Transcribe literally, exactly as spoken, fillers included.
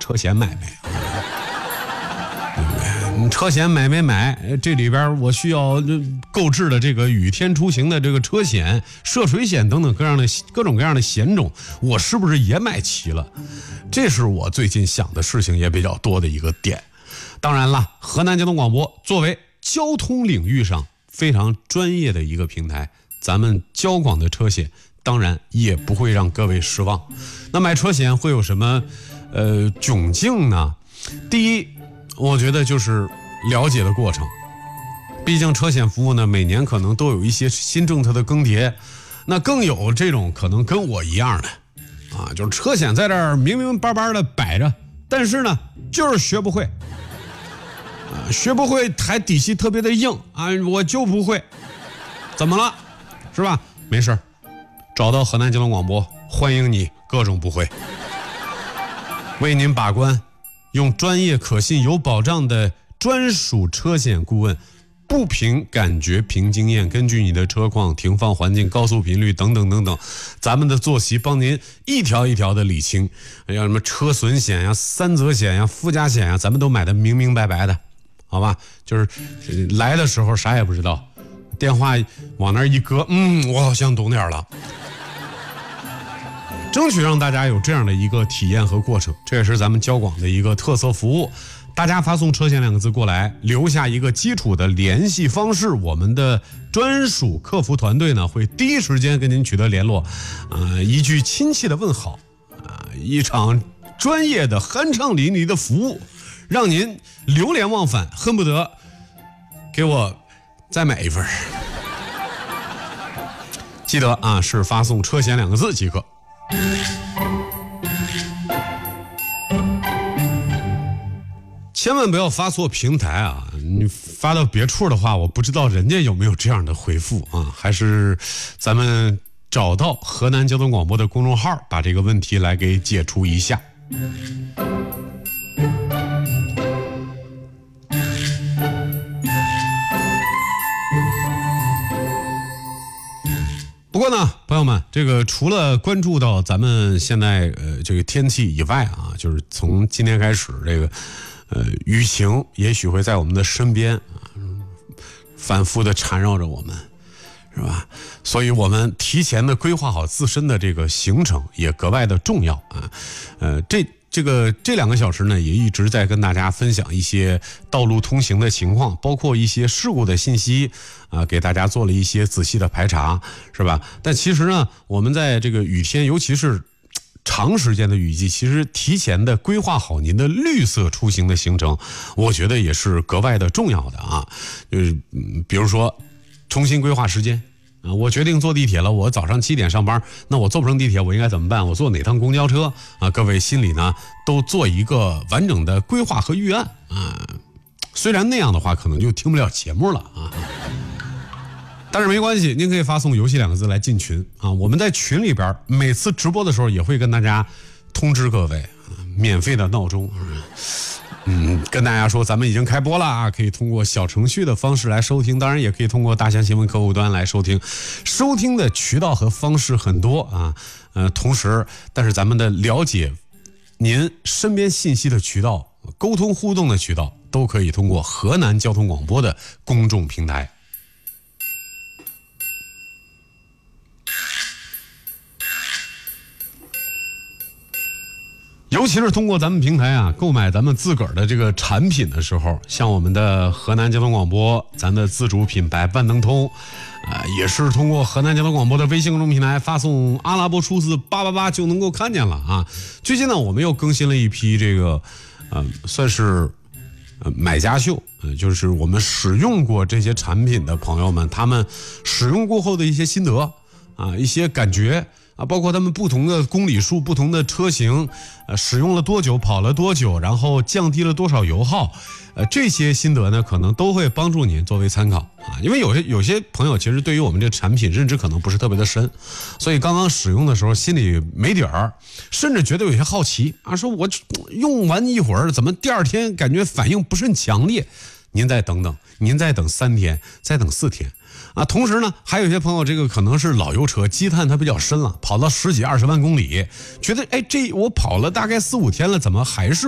车险买没？你车险买没买？这里边我需要购置的这个雨天出行的这个车险、涉水险等等各样的各种各样的险种，我是不是也买齐了？这是我最近想的事情也比较多的一个点。当然了，河南交通广播作为交通领域上非常专业的一个平台，咱们交广的车险当然也不会让各位失望。那买车险会有什么呃窘境呢？第一，我觉得就是了解的过程，毕竟车险服务呢每年可能都有一些新政策的更迭，那更有这种可能跟我一样的啊，就是车险在这儿明明白白的摆着，但是呢就是学不会啊，学不会还底气特别的硬啊，我就不会，怎么了是吧？没事，找到河南交通广播，欢迎你各种不会，为您把关，用专业可信有保障的专属车险顾问，不凭感觉凭经验，根据你的车况、停放环境、高速频率等等等等，咱们的坐席帮您一条一条的理清，像什么车损险呀、三责险呀、附加险呀，咱们都买的明明白白的，好吧？就是来的时候啥也不知道，电话往那一搁，嗯，我好像懂点了。争取让大家有这样的一个体验和过程，这也是咱们交广的一个特色服务。大家发送车险两个字过来，留下一个基础的联系方式，我们的专属客服团队呢会第一时间跟您取得联络，呃，一句亲切的问好，啊、呃，一场专业的酣畅淋漓的服务，让您流连忘返，恨不得给我再买一份。记得啊，是发送车险两个字即可。千万不要发错平台啊！你发到别处的话，我不知道人家有没有这样的回复啊，还是咱们找到河南交通广播的公众号，把这个问题来给解除一下。不过呢，朋友们，这个除了关注到咱们现在呃这个天气以外啊，就是从今天开始，这个呃雨情也许会在我们的身边啊，反复的缠绕着我们，是吧？所以我们提前的规划好自身的这个行程也格外的重要啊。呃，这这个这两个小时呢，也一直在跟大家分享一些道路通行的情况，包括一些事故的信息啊，给大家做了一些仔细的排查，是吧？但其实呢，我们在这个雨天，尤其是长时间的雨季，其实提前的规划好您的绿色出行的行程，我觉得也是格外的重要的啊。就是比如说重新规划时间。啊，我决定坐地铁了，我早上七点上班，那我坐不上地铁，我应该怎么办？我坐哪趟公交车啊？各位心里呢都做一个完整的规划和预案啊。虽然那样的话可能就听不了节目了啊，但是没关系，您可以发送游戏两个字来进群啊。我们在群里边每次直播的时候也会跟大家通知各位，啊、免费的闹钟。嗯，跟大家说，咱们已经开播了啊，可以通过小程序的方式来收听，当然也可以通过大象新闻客户端来收听。收听的渠道和方式很多啊，呃，同时，但是咱们的了解您身边信息的渠道、沟通互动的渠道，都可以通过河南交通广播的公众平台。尤其是通过咱们平台啊购买咱们自个儿的这个产品的时候，像我们的河南交通广播，咱的自主品牌万能通，啊、呃，也是通过河南交通广播的微信公众平台发送阿拉伯数字八八八就能够看见了啊。最近呢，我们又更新了一批这个，呃，算是呃买家秀，呃，就是我们使用过这些产品的朋友们，他们使用过后的一些心得啊，一些感觉。啊，包括他们不同的公里数、不同的车型，呃，使用了多久、跑了多久，然后降低了多少油耗，呃，这些心得呢，可能都会帮助您作为参考啊。因为有些有些朋友其实对于我们这个产品认知可能不是特别的深，所以刚刚使用的时候心里没底儿，甚至觉得有些好奇啊，说我用完一会儿，怎么第二天感觉反应不是很强烈？您再等等，您再等三天，再等四天。啊，同时呢，还有一些朋友，这个可能是老油车，积碳它比较深了，跑到十几二十万公里，觉得哎，这我跑了大概四五天了，怎么还是